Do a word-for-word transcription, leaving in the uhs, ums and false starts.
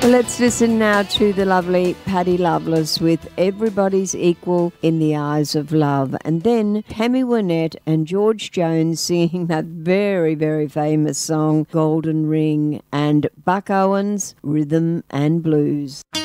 Well, let's listen now to the lovely Paddy Loveless with Everybody's Equal in the Eyes of Love, and then Tammy Wynette and George Jones singing that very, very famous song, Golden Ring, and Buck Owens, Rhythm and Blues.